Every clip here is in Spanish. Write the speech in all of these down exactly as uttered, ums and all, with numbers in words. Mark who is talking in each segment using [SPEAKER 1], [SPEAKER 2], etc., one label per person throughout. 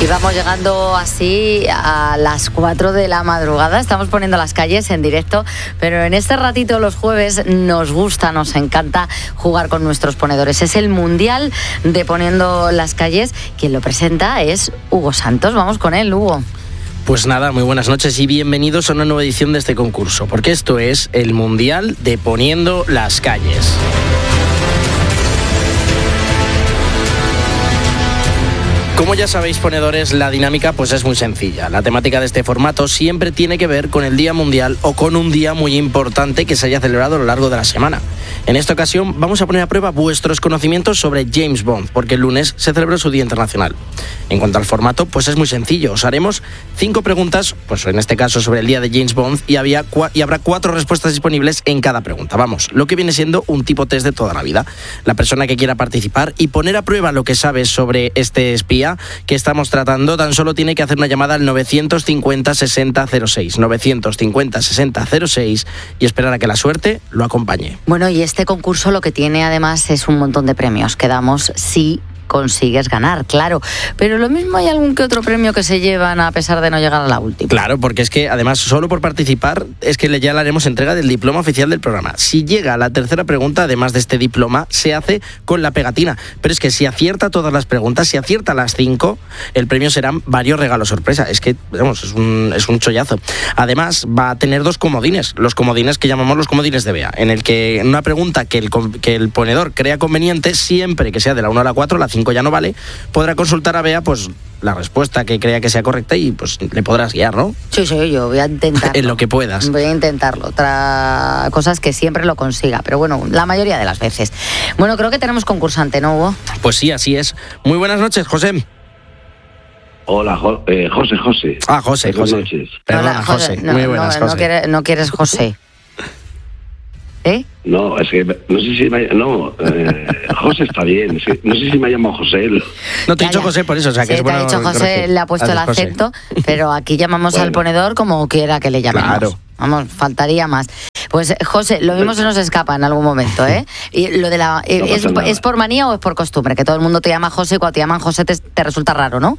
[SPEAKER 1] Y vamos llegando así a las cuatro de la madrugada. Estamos poniendo las calles en directo, pero en este ratito los jueves nos gusta, nos encanta jugar con nuestros ponedores. Es el Mundial de Poniendo las Calles. Quien lo presenta es Hugo Santos. Vamos con él, Hugo.
[SPEAKER 2] Pues nada, muy buenas noches y bienvenidos a una nueva edición de este concurso, porque esto es el Mundial de Poniendo las Calles. Como ya sabéis, ponedores, la dinámica pues es muy sencilla. La temática de este formato siempre tiene que ver con el Día Mundial o con un día muy importante que se haya celebrado a lo largo de la semana. En esta ocasión vamos a poner a prueba vuestros conocimientos sobre James Bond, porque el lunes se celebró su Día Internacional. En cuanto al formato, pues es muy sencillo. Os haremos cinco preguntas, pues en este caso sobre el día de James Bond, y, había cua- y habrá cuatro respuestas disponibles en cada pregunta. Vamos, lo que viene siendo un tipo test de toda la vida. La persona que quiera participar y poner a prueba lo que sabe sobre este espía que estamos tratando, tan solo tiene que hacer una llamada al novecientos cincuenta sesenta cero seis, novecientos cincuenta sesenta cero seis y esperar a que la suerte lo acompañe.
[SPEAKER 1] Bueno, y este concurso lo que tiene además es un montón de premios que damos si consigues ganar, claro. Pero lo mismo hay algún que otro premio que se llevan a pesar de no llegar a la última.
[SPEAKER 2] Claro, porque es que además solo por participar es que ya le haremos entrega del diploma oficial del programa. Si llega a la tercera pregunta, además de este diploma, se hace con la pegatina. Pero es que si acierta todas las preguntas, si acierta las cinco, el premio serán varios regalos sorpresa. Es que, vamos, es un, es un chollazo. Además, va a tener dos comodines, los comodines que llamamos los comodines de Bea, en el que en una pregunta que el, que el ponedor crea conveniente, siempre que sea de la uno a la cuatro, la cinco ya no vale, podrá consultar a Bea pues la respuesta que crea que sea correcta y pues le podrás guiar, ¿no?
[SPEAKER 1] Sí, sí, yo voy a intentarlo.
[SPEAKER 2] En lo que puedas.
[SPEAKER 1] Voy a intentarlo. Otra cosa es que siempre lo consiga, pero bueno, la mayoría de las veces. Bueno, creo que tenemos concursante, ¿no, Hugo?
[SPEAKER 2] Pues sí, así es. Muy buenas noches, José.
[SPEAKER 3] Hola, jo- eh, José, José.
[SPEAKER 2] Ah, José,
[SPEAKER 3] Buenas
[SPEAKER 2] José.
[SPEAKER 3] noches.
[SPEAKER 2] Perdona,
[SPEAKER 1] Hola,
[SPEAKER 2] José.
[SPEAKER 1] No,
[SPEAKER 2] Muy
[SPEAKER 1] no,
[SPEAKER 2] buenas,
[SPEAKER 1] no,
[SPEAKER 2] José.
[SPEAKER 1] quieres, no quieres José. ¿Eh?
[SPEAKER 3] No, es que no sé si me, no, eh, José está bien. Es que no sé si me ha llamado José.
[SPEAKER 2] No te he
[SPEAKER 1] Ya,
[SPEAKER 2] dicho
[SPEAKER 1] ya.
[SPEAKER 2] José por eso, o sea que
[SPEAKER 1] Sí,
[SPEAKER 2] es bueno.
[SPEAKER 1] te ha dicho José,
[SPEAKER 2] corregir.
[SPEAKER 1] le ha puesto el
[SPEAKER 2] Haces José.
[SPEAKER 1] acento, pero aquí llamamos
[SPEAKER 3] Bueno.
[SPEAKER 1] al ponedor como quiera que le llamemos.
[SPEAKER 2] Claro.
[SPEAKER 1] Vamos, faltaría más. Pues José, lo mismo se nos escapa en algún momento, ¿eh? Y lo de la eh,
[SPEAKER 3] No pasa
[SPEAKER 1] es,
[SPEAKER 3] nada.
[SPEAKER 1] ¿es por manía o es por costumbre? Que todo el mundo te llama José y cuando te llaman José te, te resulta raro, ¿no?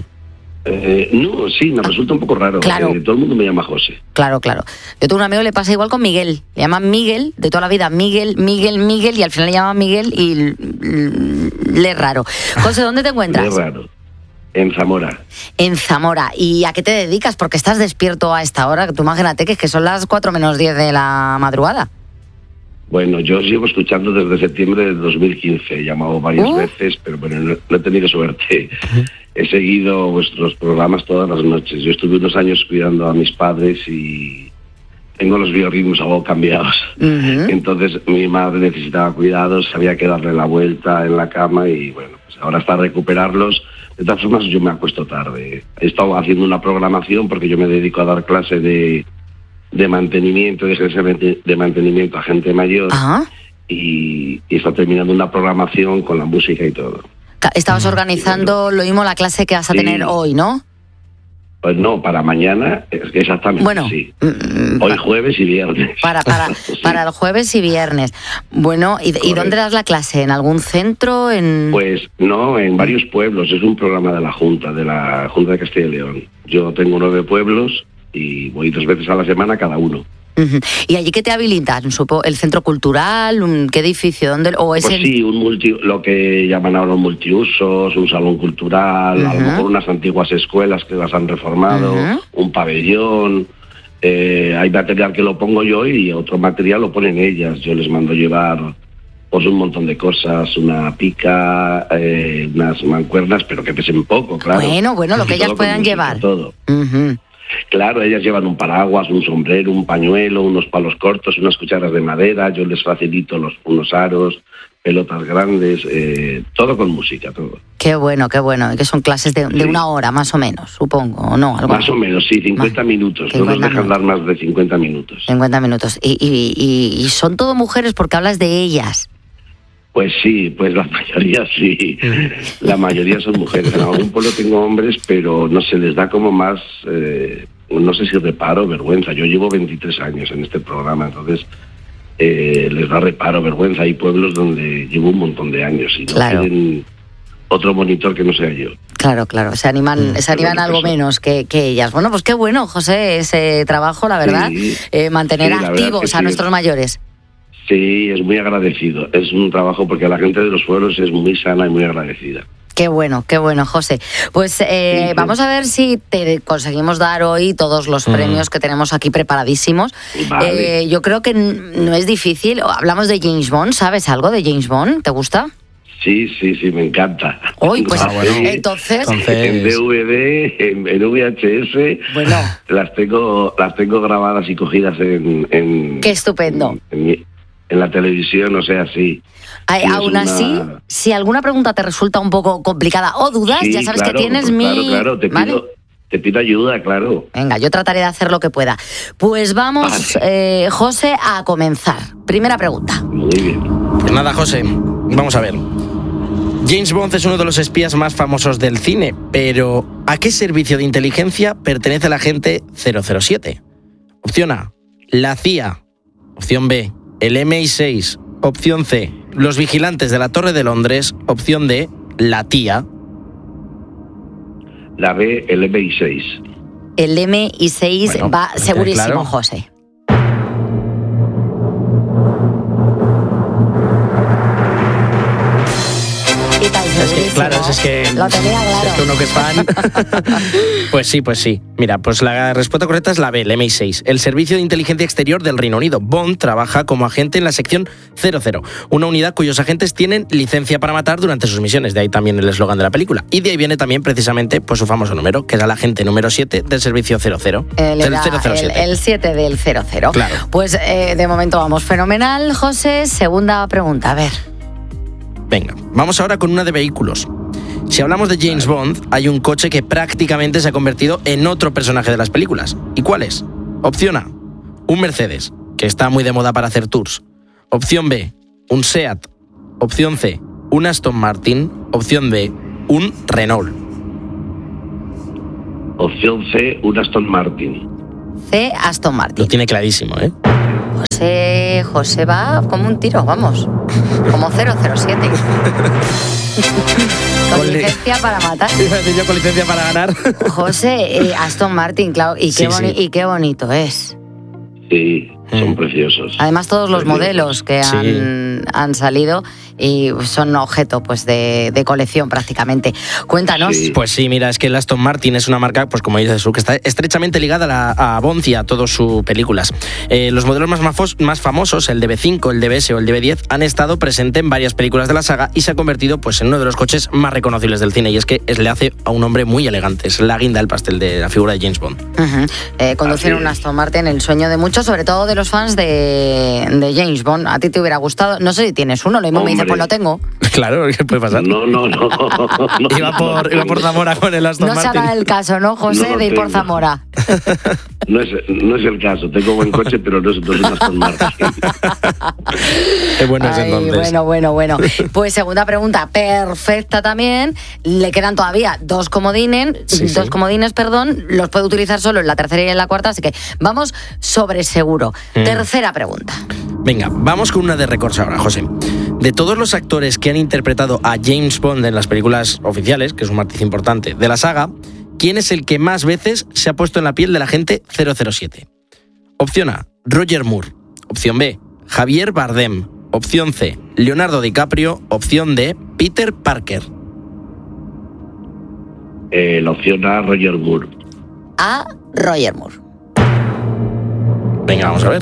[SPEAKER 3] Eh, no, sí, me resulta un poco raro.
[SPEAKER 1] Claro.
[SPEAKER 3] Eh, todo el mundo me llama José.
[SPEAKER 1] Claro, claro. Yo tengo un amigo que le pasa igual con Miguel. Le llaman Miguel, de toda la vida, Miguel, Miguel, Miguel, y al final le llaman Miguel y l- l- le es raro. José, ¿dónde te encuentras?
[SPEAKER 3] Es raro. En Zamora.
[SPEAKER 1] En Zamora. ¿Y a qué te dedicas? Porque estás despierto a esta hora. Tú imagínate que es que son las cuatro menos diez de la madrugada.
[SPEAKER 3] Bueno, yo os llevo escuchando desde septiembre de dos mil quince. He llamado varias
[SPEAKER 1] Uh.
[SPEAKER 3] veces, pero bueno, no, no he tenido suerte. He seguido vuestros programas todas las noches. Yo estuve unos años cuidando a mis padres y tengo los biorritmos algo cambiados.
[SPEAKER 1] Ujú.
[SPEAKER 3] Entonces mi madre necesitaba cuidados, había que darle la vuelta en la cama y bueno, pues ahora hasta recuperarlos. De todas formas, yo me acuesto tarde. He estado haciendo una programación porque yo me dedico a dar clase de, de mantenimiento, de ejercicio de mantenimiento a gente mayor
[SPEAKER 1] Ah,
[SPEAKER 3] y, y he estado terminando una programación con la música y todo.
[SPEAKER 1] ca- estabas organizando lo mismo la clase que vas a
[SPEAKER 3] Sí.
[SPEAKER 1] tener hoy, ¿no?
[SPEAKER 3] Pues no, para mañana, es que exactamente,
[SPEAKER 1] Bueno,
[SPEAKER 3] sí.
[SPEAKER 1] mm,
[SPEAKER 3] Hoy jueves y viernes.
[SPEAKER 1] Para, para,
[SPEAKER 3] Sí.
[SPEAKER 1] para el jueves y viernes. Bueno, ¿y, ¿y
[SPEAKER 3] Correcto.
[SPEAKER 1] dónde das la clase? ¿En algún centro? En...
[SPEAKER 3] Pues no, en varios pueblos. Es un programa de la Junta, de la Junta de Castilla y León. Yo tengo nueve pueblos y voy dos veces a la semana cada uno.
[SPEAKER 1] Ujú. ¿Y allí qué te habilitan? Supo- ¿El centro cultural? Un- ¿Qué edificio? ¿Dónde? ¿O es
[SPEAKER 3] Pues
[SPEAKER 1] el-
[SPEAKER 3] sí, un multi, lo que llaman ahora un multiusos, un salón cultural, a lo
[SPEAKER 1] Ujú.
[SPEAKER 3] mejor unas antiguas escuelas que las han reformado,
[SPEAKER 1] Ujú.
[SPEAKER 3] un pabellón. Eh, hay material que lo pongo yo y otro material lo ponen ellas. Yo les mando llevar pues un montón de cosas, una pica, eh, unas mancuernas, pero que pesen poco, claro.
[SPEAKER 1] Bueno, bueno, lo
[SPEAKER 3] Y
[SPEAKER 1] que ellas
[SPEAKER 3] todo con
[SPEAKER 1] puedan
[SPEAKER 3] música,
[SPEAKER 1] llevar.
[SPEAKER 3] Todo.
[SPEAKER 1] Ujú.
[SPEAKER 3] Claro, ellas llevan un paraguas, un sombrero, un pañuelo, unos palos cortos, unas cucharas de madera, yo les facilito los, unos aros, pelotas grandes, eh, todo con música, todo.
[SPEAKER 1] Qué bueno, qué bueno. Y que son clases de, de
[SPEAKER 3] Sí.
[SPEAKER 1] una hora, más o menos, supongo, ¿o no? Algo
[SPEAKER 3] Más
[SPEAKER 1] así.
[SPEAKER 3] o menos, sí, cincuenta
[SPEAKER 1] Más-
[SPEAKER 3] minutos, no
[SPEAKER 1] cincuenta
[SPEAKER 3] nos dejan dar más de cincuenta minutos.
[SPEAKER 1] cincuenta minutos. Y, y, y, y son todo mujeres porque hablas de ellas.
[SPEAKER 3] Pues sí, pues la mayoría sí, la mayoría son mujeres. En algún pueblo tengo hombres, pero no se les da como más, eh, no sé si reparo o vergüenza. Yo llevo veintitrés años en este programa, entonces eh, les da reparo, vergüenza. Hay pueblos donde llevo un montón de años y no
[SPEAKER 1] Claro.
[SPEAKER 3] tienen otro monitor que no sea yo.
[SPEAKER 1] Claro, claro, se animan, mm, se animan algo eso. menos que, que ellas. Bueno, pues qué bueno, José, ese trabajo, la verdad, sí, eh, mantener sí, activos a sí. nuestros mayores.
[SPEAKER 3] Sí, es muy agradecido. Es un trabajo porque la gente de los pueblos es muy sana y muy agradecida.
[SPEAKER 1] Qué bueno, qué bueno, José. Pues eh, sí, sí. vamos a ver si te conseguimos dar hoy todos los mm. premios que tenemos aquí preparadísimos. Vale. Eh, yo creo que no es difícil. Hablamos de James Bond, ¿sabes algo de James Bond? ¿Te gusta?
[SPEAKER 3] Sí, sí, sí, me encanta.
[SPEAKER 1] Uy, pues
[SPEAKER 3] ah, bueno.
[SPEAKER 1] entonces...
[SPEAKER 3] En D V D, en, en V H S, bueno. las tengo las tengo grabadas y cogidas en... en
[SPEAKER 1] ¡Qué estupendo!
[SPEAKER 3] En, en, en la televisión, o sea, sí.
[SPEAKER 1] Ay, sí aún así, una... si alguna pregunta te resulta un poco complicada o dudas,
[SPEAKER 3] sí,
[SPEAKER 1] ya sabes
[SPEAKER 3] claro,
[SPEAKER 1] que tienes
[SPEAKER 3] claro,
[SPEAKER 1] mi...
[SPEAKER 3] Claro, claro, te pido... ¿vale? Te pido ayuda, claro.
[SPEAKER 1] Venga, yo trataré de hacer lo que pueda. Pues vamos, vale. eh, José, a comenzar. Primera pregunta.
[SPEAKER 3] Muy bien.
[SPEAKER 2] Pues nada, José, vamos a ver. James Bond es uno de los espías más famosos del cine, pero ¿a qué servicio de inteligencia pertenece el agente cero cero siete? Opción A, la C I A. Opción B, el M I seis. Opción C, los vigilantes de la Torre de Londres. Opción D, la T I A.
[SPEAKER 3] La B, el M I seis.
[SPEAKER 1] El M I seis bueno, va segurísimo, claro. José.
[SPEAKER 2] Es que, claro, es que,
[SPEAKER 1] Lo tenía claro.
[SPEAKER 2] es que uno que es fan. Pues sí, pues sí. Mira, pues la respuesta correcta es la B, el M I seis. El Servicio de Inteligencia Exterior del Reino Unido. Bond trabaja como agente en la sección cero cero, una unidad cuyos agentes tienen licencia para matar durante sus misiones. De ahí también el eslogan de la película. Y de ahí viene también precisamente pues, su famoso número, que era el agente número siete del Servicio cero cero.
[SPEAKER 1] El, del cero cero siete. El, el siete del cero cero.
[SPEAKER 2] Claro.
[SPEAKER 1] Pues eh, de momento vamos fenomenal, José. Segunda pregunta, a ver.
[SPEAKER 2] Venga, vamos ahora con una de vehículos. Si hablamos de James Bond, hay un coche que prácticamente se ha convertido en otro personaje de las películas. ¿Y cuál es? Opción A, un Mercedes, que está muy de moda para hacer tours. Opción B, un SEAT. Opción C, un Aston Martin. Opción D, un Renault.
[SPEAKER 3] Opción C, un Aston Martin.
[SPEAKER 1] C, Aston Martin.
[SPEAKER 2] Lo tiene clarísimo, ¿eh?
[SPEAKER 1] José, José va como un tiro, vamos. Como cero cero siete. Con licencia para matar.
[SPEAKER 2] Iba a decir yo con licencia para ganar.
[SPEAKER 1] José, eh, Aston Martin, claro. Y qué, sí, boni- sí. y qué bonito es.
[SPEAKER 3] Sí, son mm. preciosos.
[SPEAKER 1] Además, todos los
[SPEAKER 3] preciosos.
[SPEAKER 1] modelos que
[SPEAKER 2] sí.
[SPEAKER 1] han, han salido y son objeto pues de, de colección prácticamente. Cuéntanos.
[SPEAKER 2] Sí. Pues sí, mira, es que el Aston Martin es una marca, pues como dices tú, que está estrechamente ligada a, la, a Bond y a todas sus películas. Eh, los modelos más, mafos, más famosos, el D B cinco, el D B S o el D B diez, han estado presentes en varias películas de la saga y se ha convertido pues, en uno de los coches más reconocibles del cine. Y es que es, le hace a un hombre muy elegante. Es la guinda del pastel de la figura de James Bond.
[SPEAKER 1] Uh-huh. Eh, conducir un Aston Martin, el sueño de muchos, sobre todo de los fans de, de James Bond. ¿A ti te hubiera gustado? No sé si tienes uno, lo mismo me dices, pues lo tengo.
[SPEAKER 2] Claro, ¿qué puede pasar?
[SPEAKER 3] No, no, no. no
[SPEAKER 2] iba, por, iba por Zamora con el Aston
[SPEAKER 1] no
[SPEAKER 2] Martin.
[SPEAKER 1] No se hará el caso, ¿no, José, no de ir tengo. por Zamora?
[SPEAKER 3] No es, no es el caso. Tengo buen coche, pero no es, no es un Aston Martin.
[SPEAKER 2] Qué bueno es
[SPEAKER 1] Ay,
[SPEAKER 2] entonces.
[SPEAKER 1] Bueno, bueno, bueno. Pues segunda pregunta, perfecta también. Le quedan todavía dos comodines,
[SPEAKER 2] sí,
[SPEAKER 1] dos
[SPEAKER 2] sí.
[SPEAKER 1] comodines, perdón. Los puede utilizar solo en la tercera y en la cuarta, así que vamos sobre seguro. Mm. Tercera pregunta.
[SPEAKER 2] Venga, vamos con una de récords ahora, José. De todos los actores que han interpretado a James Bond en las películas oficiales, que es un matiz importante de la saga, ¿quién es el que más veces se ha puesto en la piel del agente cero cero siete? Opción A, Roger Moore. Opción B, Javier Bardem. Opción C, Leonardo DiCaprio. Opción D, Peter Parker.
[SPEAKER 3] Eh, la opción A, Roger Moore.
[SPEAKER 1] A, Roger Moore.
[SPEAKER 2] Venga, vamos a ver.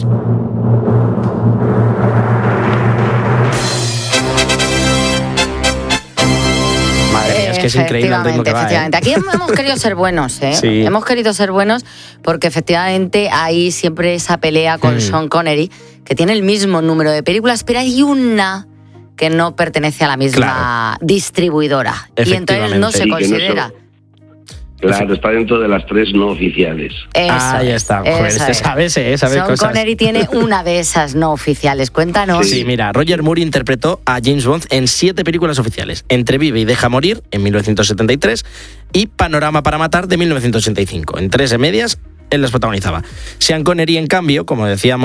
[SPEAKER 2] Es que es increíble el ritmo que va,
[SPEAKER 1] efectivamente.
[SPEAKER 2] ¿eh?
[SPEAKER 1] Aquí hemos querido ser buenos, ¿eh?
[SPEAKER 2] Sí.
[SPEAKER 1] Hemos querido ser buenos porque efectivamente hay siempre esa pelea con mm. Sean Connery, que tiene el mismo número de películas, pero hay una que no pertenece a la misma
[SPEAKER 2] claro.
[SPEAKER 1] distribuidora. Y entonces no se considera.
[SPEAKER 3] Claro, está dentro de las tres no oficiales.
[SPEAKER 1] Eso
[SPEAKER 2] ah, ya está. Joder, este
[SPEAKER 1] es.
[SPEAKER 2] sabe, ¿eh? sabe
[SPEAKER 1] Sean
[SPEAKER 2] cosas.
[SPEAKER 1] Connery tiene una de esas no oficiales. Cuéntanos.
[SPEAKER 2] Sí, mira, Roger Moore interpretó a James Bond en siete películas oficiales. Entre Vive y Deja Morir, en mil novecientos setenta y tres, y Panorama para Matar, de mil novecientos ochenta y cinco. En tres de medias, él las protagonizaba. Sean Connery, en cambio, como decíamos,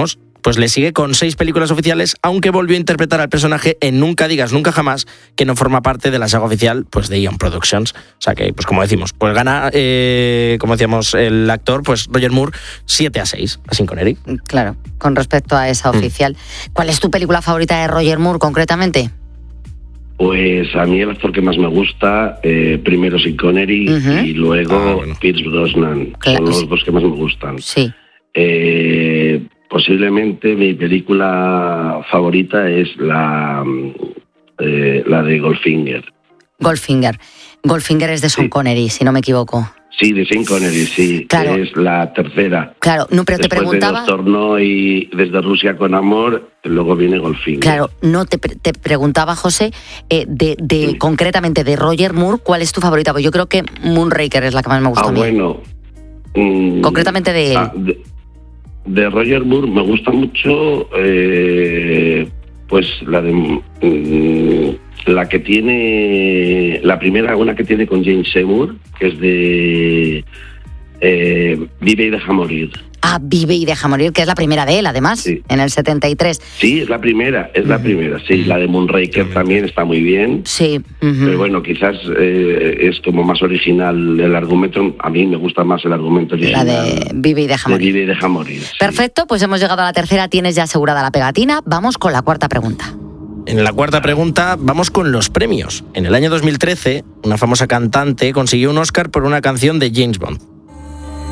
[SPEAKER 2] pues le sigue con seis películas oficiales, aunque volvió a interpretar al personaje en Nunca digas nunca jamás, que no forma parte de la saga oficial pues de Eon Productions. O sea que, pues como decimos, pues gana, eh, como decíamos, el actor, pues Roger Moore, siete a seis a Sean Connery.
[SPEAKER 1] Claro, con respecto a esa oficial. Mm. ¿Cuál es tu película favorita de Roger Moore, concretamente?
[SPEAKER 3] Pues a mí el actor que más me gusta, eh, primero Sean Connery uh-huh. y luego ah, bueno. Pierce Brosnan. Claro. Son los dos que más me gustan.
[SPEAKER 1] Sí.
[SPEAKER 3] Eh, posiblemente mi película favorita es la, eh, la de Goldfinger.
[SPEAKER 1] Goldfinger. Goldfinger es de Sean sí. Connery, si no me equivoco.
[SPEAKER 3] Sí, de Sean Connery, sí. Claro. Es la tercera.
[SPEAKER 1] Claro, no, pero te
[SPEAKER 3] Después
[SPEAKER 1] preguntaba...
[SPEAKER 3] de Doctor No y Desde Rusia con Amor, luego viene Goldfinger.
[SPEAKER 1] Claro, no, te, te preguntaba, José, eh, de, de sí. concretamente de Roger Moore, ¿cuál es tu favorita? Pues yo creo que Moonraker es la que más me gusta
[SPEAKER 3] ah,
[SPEAKER 1] a mí.
[SPEAKER 3] bueno. Mm,
[SPEAKER 1] concretamente de él.
[SPEAKER 3] Ah, de, de Roger Moore me gusta mucho, eh, pues la de... Mm, la que tiene, la primera, una que tiene con James Seymour, que es de eh, Vive y deja morir.
[SPEAKER 1] Ah, Vive y deja morir, que es la primera de él, además, sí. en el setenta y tres.
[SPEAKER 3] Sí, es la primera, es uh-huh. la primera, sí. La de Moonraker uh-huh. también está muy bien.
[SPEAKER 1] Sí. Uh-huh.
[SPEAKER 3] Pero bueno, quizás eh, es como más original el argumento. A mí me gusta más el argumento original.
[SPEAKER 1] La de Vive y deja morir.
[SPEAKER 3] De Vive y deja morir. Sí.
[SPEAKER 1] Perfecto, pues hemos llegado a la tercera, tienes ya asegurada la pegatina. Vamos con la cuarta pregunta.
[SPEAKER 2] En la cuarta pregunta vamos con los premios. En el año dos mil trece, una famosa cantante consiguió un Oscar por una canción de James Bond.